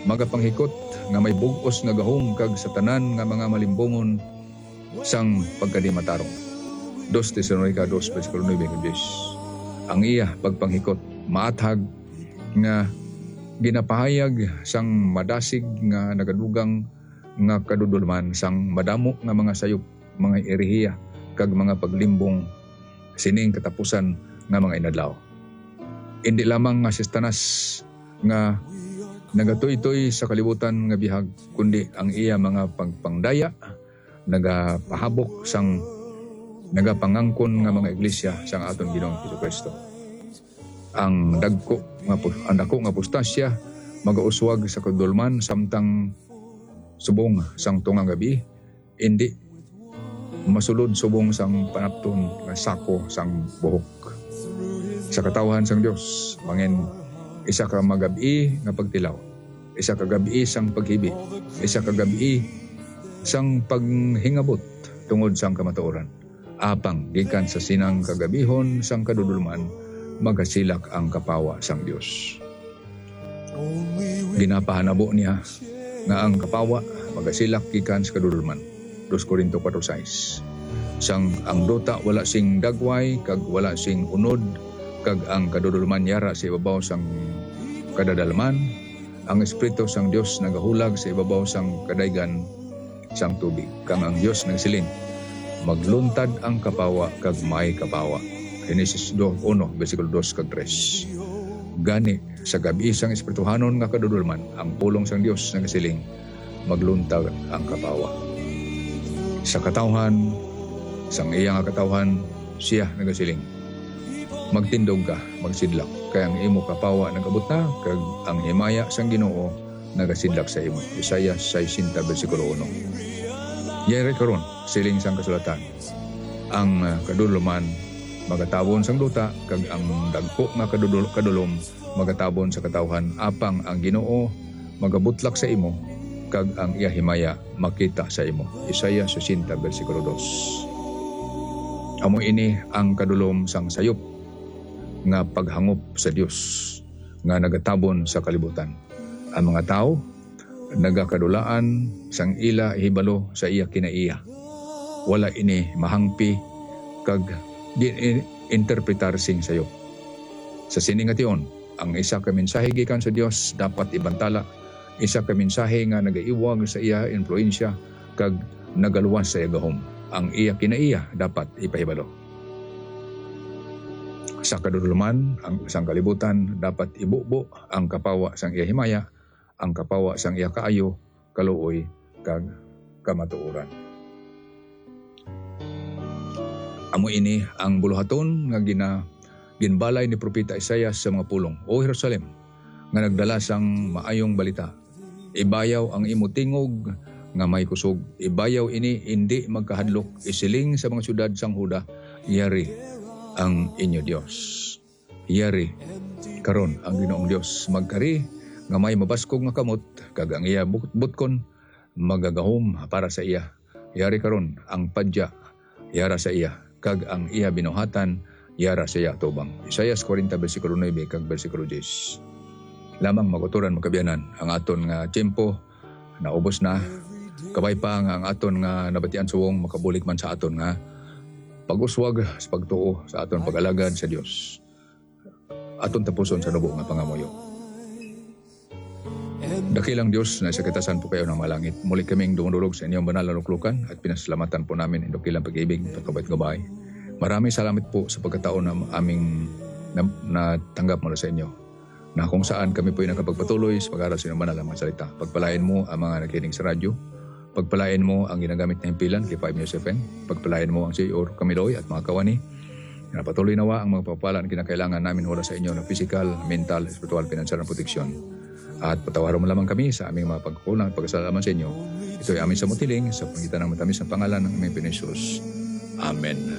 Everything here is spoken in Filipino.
magapanghikot nga may bugos nga gahom kag sa tanan nga mga malimbongon sang pagkadimatarong. 2 Tesalonica 2 versikulo 9 kag 10. Ang iya pagpanghikot maathag nga ginapahayag sang madasig nga nagadugang nga kadudulman sang madamo nga mga sayop, mga erehiya kag mga paglimbong sining katapusan nga mga inadlaw. Hindi lamang nga si Satanas nga nagatoy-toy sa kalibutan nga bihag, kundi ang iya mga pagpangdaya nagapahabok sang nagapangangkon nga mga iglesia sang aton Ginoong Jesucristo. Ang dako nga pustasya magauswag sa kadulman samtang subong sang tungang gabi, hindi masulod subong sang panapton nga sako sang buhok. Sa katawhan sang Dios mangin isa ka magabi nga pagtilaw, isa ka gabi sang paghibi, isa ka gabi sang paghingabot tungod sang kamatuoran. Apang gikan sa sinang kagabihon sang kadudulman magasilak ang kapawa sang Dios. Ginapahanabo niya nga ang kapawa magasilak gikan sa kadudulman. 2 Korinto 4:6. Sang ang duta wala sing dagway kag wala sing unod kag ang kadudulman yara sa ibabaw sang kadadalman, ang Espiritu sang Dios nagahulag sa ibabaw sang kadaygan sang tubig. Kang ang Dios nagsiling, magluntad ang kapawa kag may kapawa. Genesis 2:1 versikulo 2 kag 3. Gani sa gabi sang espirituhanon nga kadudulman, ang pulong sang Dios nagsiling, magluntad ang kapawa. Sa katawhan sang iyang katawhan siya nagasiling, magtindog ka, magsidlak, kay ang imo kapawa nagabot na, kag ang himaya sang Ginoo nagasidlak sa imo. Isaiah 60 versikulo 1. Yere karon siling sang kasulatan, ang kadudulman magatabon sang duta, kag ang dagko nga kadulom magatabon sa katawhan, apang ang Ginoo magabutlak sa imo, kag ang iya himaya makita sa imo. Isaiah 60 versikulo 2. Amo ini ang kadulom sang sayop nga paghangop sa Dios nga nagatabon sa kalibutan. Ang mga tao nagakadulaan sang ila hibalo sa iya kinaiya. Wala ini mahangpi kag interpretar sing sayop. Sa sining nga tion, ang isa ka mensahe gikan sa Dios dapat ibantala. Isa ka mensahe nga nagaiwag sa iya influensya kag nagaluwas sa iya gahom. Ang iya kinaiya dapat ipahibalo. Sa kadudulman, ang isang kalibutan dapat ibubo ang kapawa sang iya himaya, ang kapawa sang iya kaayo, kaluoy, kag kamatuoran. Amo ini ang buluhaton nga ginbalay ni Propeta Isaias sa mga pulong. O Jerusalem, nga nagdala sang maayong balita. Ibayaw ang imo tingog nga may kusog. Ibayaw ini hindi magkahadlok. Isiling sa mga syudad sang Huda, yari ang inyo Dios. Yari karon ang Ginoong Dios. Magkari nga may mabaskog nga kamot, kag ang iya butkon magagahom para sa iya. Yari karon ang padya yara sa iya, kag ang iya binuhatan yara sa iya tubang. Isaiah 40 versikulo 9 kag versikulo 10. Lamang maguturan makabiyanan ang aton nga tiempo naubos na. Kabay pa nga ang aton nga nabatian suwong makabulik man sa aton nga pag-uswag sa pagtuo sa aton pag-alagad sa Dios. Aton tapuson sa nubo nga pangamuyo. Dakilang Dios na sa kitasan po kayo ng malangit. Muli kaming dumudulog sa inyong banal na luklukan at pinasalamatan po namin ang dakilang pag-ibig at kabait-gabay. Maraming salamat po sa pagkataon na aming natanggap mula sa inyo, na kung saan kami po ay nakapagpatuloy sa pag-aral sa inyong banal na mga salita. Pagpalain mo ang mga nakikinig sa radyo. Pagpalain mo ang ginagamit na himpilan kay 5 News FM. Pagpalain mo ang CEO Kamiloy at mga kawani. Patuloy nawa ang mga pagpapala na kinakailangan namin mula sa inyo na physical, mental, spiritual, financial na proteksyon. At patawaran mo lamang kami sa aming mga pagkukulang at pagkasalaman sa inyo. Ito ay amin sa mutiling sa pangitan ng matamis ng pangalan ng aming Panginoon Jesus. Amen.